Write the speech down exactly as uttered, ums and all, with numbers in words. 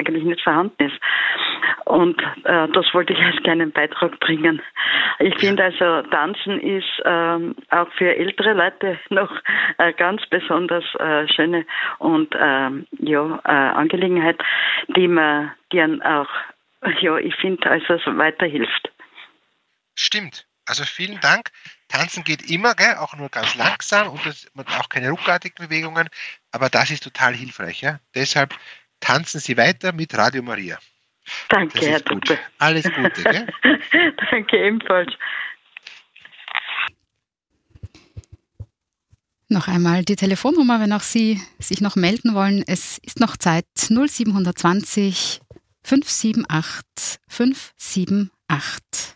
eigentlich nicht vorhanden ist. Und äh, das wollte ich als kleinen Beitrag bringen. Ich finde also, Tanzen ist ähm, auch für ältere Leute noch eine ganz besonders äh, schöne und ähm, ja, äh, Angelegenheit, die man, die einem auch, ja, ich finde, also so weiterhilft. Stimmt. Also vielen Dank. Tanzen geht immer, gell? Auch nur ganz langsam und das, man hat auch keine ruckartigen Bewegungen, aber das ist total hilfreich. Ja? Deshalb tanzen Sie weiter mit Radio Maria. Danke, das Herr ist gut. Doktor. Alles Gute. Gell? Danke ebenfalls. Noch einmal die Telefonnummer, wenn auch Sie sich noch melden wollen. Es ist noch Zeit. null sieben zwei null fünf sieben acht fünf sieben acht.